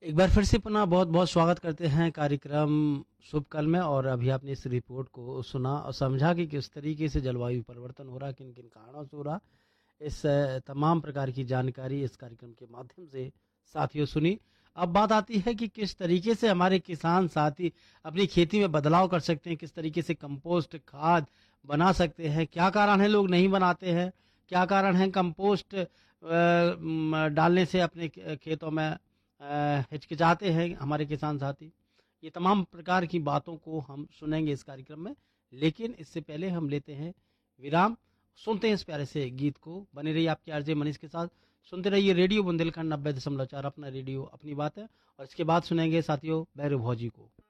एक बार फिर से पुनः बहुत बहुत स्वागत करते हैं कार्यक्रम शुभ कल में। और अभी आपने इस रिपोर्ट को सुना और समझा कि किस तरीके से जलवायु परिवर्तन हो रहा, किन किन कारणों से हो रहा। इस तमाम प्रकार की जानकारी इस कार्यक्रम के माध्यम से साथियों सुनी। अब बात आती है कि किस तरीके से हमारे किसान साथी अपनी खेती में बदलाव कर सकते हैं, किस तरीके से कंपोस्ट खाद बना सकते हैं। क्या कारण है लोग नहीं बनाते हैं, क्या कारण है कंपोस्ट डालने से अपने खेतों में हिचकिचाते हैं हमारे किसान साथी। ये तमाम प्रकार की बातों को हम सुनेंगे इस कार्यक्रम में, लेकिन इससे पहले हम लेते हैं विराम। सुनते हैं इस प्यारे से गीत को। बने रहिए आपके आरजे मनीष के साथ, सुनते रहिए रेडियो बुंदेलखंड 90.4, अपना रेडियो अपनी बात है। और इसके बाद सुनेंगे साथियों भैरव भौजी को।